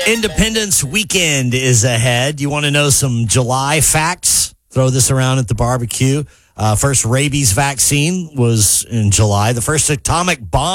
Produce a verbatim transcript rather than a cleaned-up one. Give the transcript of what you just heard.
Independence Weekend is ahead. You want to know some July facts? Throw this around at the barbecue. Uh, first rabies vaccine was in July. The first atomic bomb